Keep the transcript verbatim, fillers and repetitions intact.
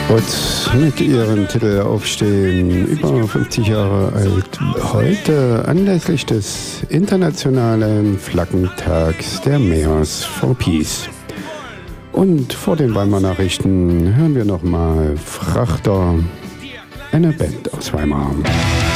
Und mit ihrem Titel Aufstehen, über fünfzig Jahre alt, heute anlässlich des internationalen Flaggentags der Mayors for Peace. Und vor den Weimarer Nachrichten hören wir nochmal Frachter, eine Band aus Weimar.